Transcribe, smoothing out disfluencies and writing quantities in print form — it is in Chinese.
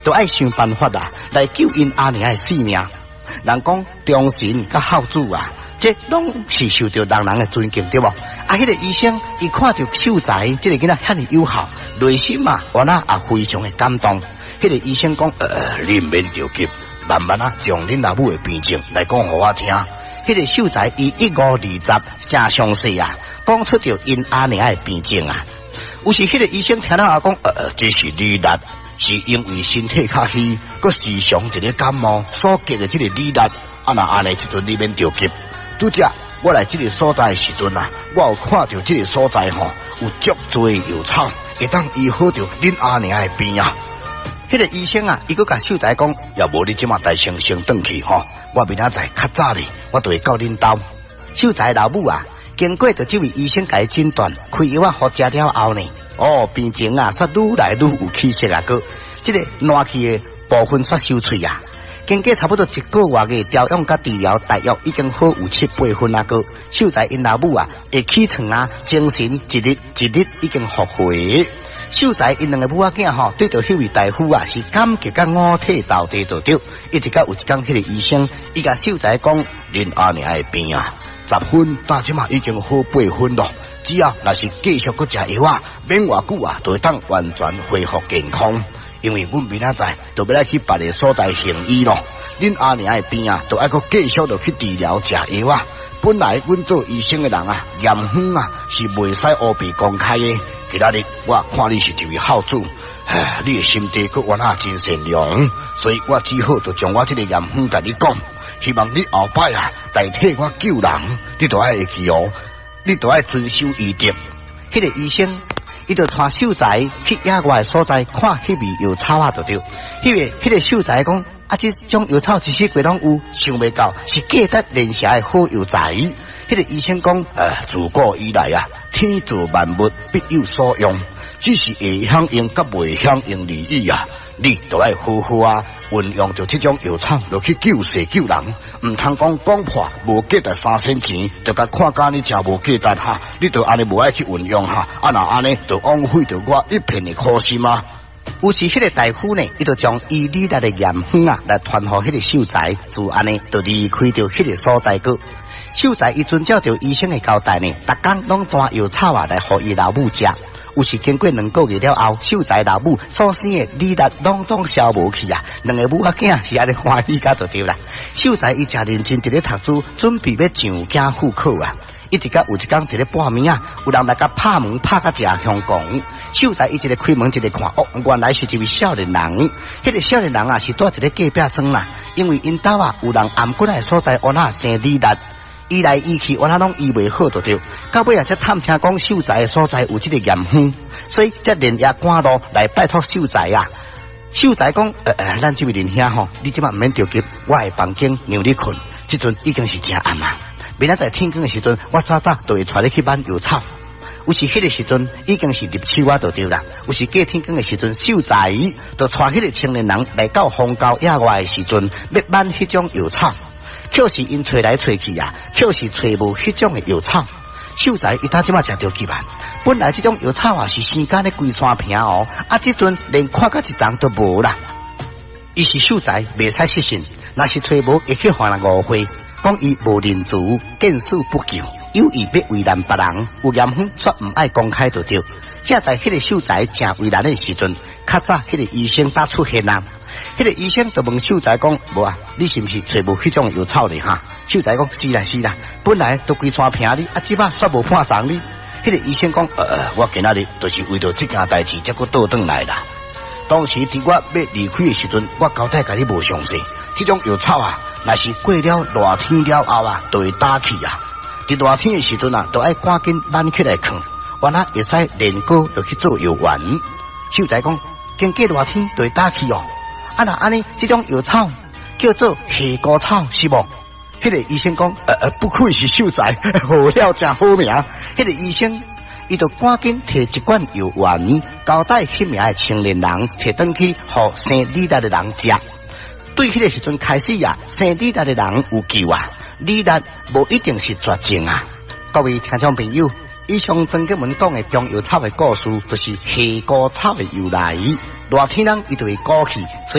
都爱想办法啊，来救因阿娘的性命。人讲忠臣甲孝子啊，这拢是受到人人的尊敬，对无？啊，迄个医生伊看到秀才这个囡仔遐尼有效，内心啊，我那也非常的感动。迄个医生讲，你免着急，慢慢啊，将恁老母的病情来讲互我听。迄个秀才伊1520真详细啊，讲出着因阿娘的病情啊。有时迄个医生听到讲，这是痢疾。是因为身体较虚，佮时常一个感冒所结的这个痢疾，啊那安尼，即阵你免着急。拄则我来这个所在的时阵啊，我有看到这个所在吼，有足多药草，会当医好着恁阿娘的病啊。迄个医生啊，伊佮甲秀才讲，要无你即马带先生转去吼，我明仔载较早哩，我就会到恁兜。秀才老母啊，经过着这位医生甲伊诊断，开药啊好食了后呢。病情啊，煞愈来愈有起色啊！个，这个烂去的部分煞收喙啊。经过差不多1个月嘅调养甲治疗，大约已经好有7、8分啊！个，秀才因老母啊，会起床啊，精神一日已经复回。秀才因两个母仔囝吼，对着迄位大夫啊，是感激甲五体投地就对。一直到有一天，迄个医生伊甲秀才讲，恁阿娘的病啊，10分，但即马已经好8分咯。只要若是继续搁食药啊，免偌久啊，就会当完全恢复健康。因为阮明仔载就要来去别个所在行医咯。恁阿娘的病啊，就爱搁继续着去治疗食药啊。本来阮做医生的人啊，验方啊是袂使乌白公开的。今仔日我看你是一位孝子，你的心地搁原来真善良，所以我只好就将我这个验方甲你讲，希望你后摆啊代替我救人，你都爱会记哦。你都爱遵守医德。迄个医生，伊就带秀才去野外的所在看迄味药草啊，就对。迄个秀才讲，啊，这种药草其实规拢有，想袂到是价值连城的好药材。迄个医生讲，自古以来啊，天造万物必有所用，只是会晓用甲袂晓用而已啊。你就爱好好啊，运用着这种药草，就去救世救人，唔通讲破无价值3仙钱，就甲看甲你真无价值哈，你就安尼无爱去运用哈，啊那安尼就枉费着我一片的苦心啊。有时迄个大夫呢，伊就将伊里来的验方啊，来传互迄个秀才，就安尼就离开着迄个所在个。秀才伊遵照着医生的交代呢，逐工拢抓药草啊来互伊老母食。有时经过2个月了后，秀才老母所生的痢疾拢总消无去啊，两个母仔囝是安尼欢喜甲就对啦。秀才伊真认真伫咧读书，准备要上京赴考啊。一直到有一天伫咧半暝啊，有人来甲拍门拍甲真凶讲，秀才伊一个开门一个看，原来是一位少年人。迄个少年人啊是住伫咧隔壁庄啦，因为因兜啊有人颔骨的所在，我那生痢疾。医来医去，我那拢医袂好就对。到尾啊，才探听讲秀才的所在有这个验方，所以才连夜赶路来拜托秀才啊。秀才讲，咱这位仁兄吼，你即马唔免着急，我的房间让你困。即阵已经是真暗啊，明仔载天光的时阵，我早早就会带你去买药草。有时迄个时阵已经是入秋啊，就对啦。有时过天光的时阵，秀才就带迄个青年人来到荒郊野外的时阵，要买迄种药草。却是因找来找去啊，却是找无迄种的药草。秀才伊当即马食着急啊，本来这种药草啊是生干的规山坪哦，啊即阵连看甲一丛都无啦。伊是秀才袂使失信，若是找无会去还人误会，讲伊无认足，见死不救，有意要为难别人，有验方却唔爱公开就对。正在迄个秀才正为难的时阵，较早迄个医生才出现啊。迄个医生就问秀才讲：无啊，你是毋是找无迄种药草呢？哈，秀才讲：是啦是啦，本来都规山坪哩，啊，即摆煞无判长哩。迄个医生讲：我今仔日就是为着这件代志，才搁倒转来啦。当时伫我要离开的时阵，我交代甲你无详细。这种药草啊，若是过了热天了后啊，就会打起啊。伫热天的时阵啊，就爱赶紧挽起来放，完了会使炼膏就去做药丸。秀才讲：经过热天就会打起哦。啊那安尼，这种药草叫做黑膏草是无？迄个医生讲，不愧是秀才，好了真好名。迄个医生，伊就赶紧摕一罐药丸，交代迄名的青年人摕转去，互生痢疾的人食。对迄个时阵开始啊，生痢疾的人有救啊，痢疾无一定是绝症啊。各位听众朋友， 以上曾经文讲的中药草的故事，就是黑菇草的由来。热天人伊就会鼓气。